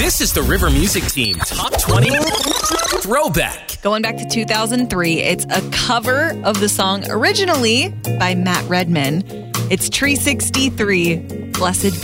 This is the River Music Team Top 20 Throwback. Going back to 2003, it's a cover of the song originally by Matt Redman. It's Tree 63, Blessed Be.